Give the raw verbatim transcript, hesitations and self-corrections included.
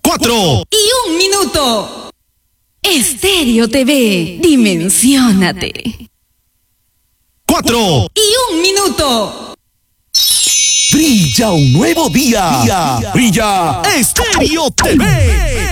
cuatro y un minuto. Estéreo T V, dimensiónate. cuatro Y un minuto. Brilla un nuevo día. Brilla Estéreo T V.